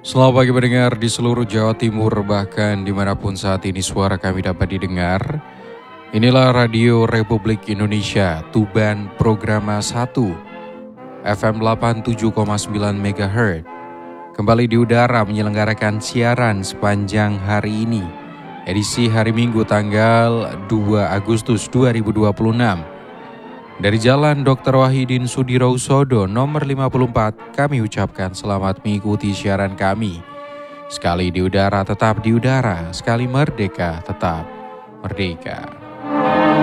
Selamat pagi pendengar di seluruh Jawa Timur, bahkan dimanapun saat ini suara kami dapat didengar. Inilah Radio Republik Indonesia, Tuban Programa 1, FM 87,9 MHz. Kembali di udara menyelenggarakan siaran sepanjang hari ini, edisi hari Minggu tanggal 2 Agustus 2026. Dari Jalan Dr. Wahidin Sudirohusodo nomor 54, kami ucapkan selamat mengikuti siaran kami. Sekali di udara tetap di udara, sekali merdeka tetap merdeka.